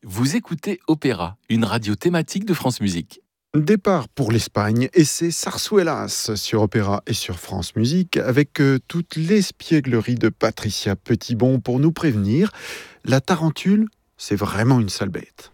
Vous écoutez Opéra, une radio thématique de France Musique. Départ pour l'Espagne et c'est Sarsuelas sur Opéra et sur France Musique avec toute l'espièglerie de Patricia Petitbon pour nous prévenir. La tarentule, c'est vraiment une sale bête.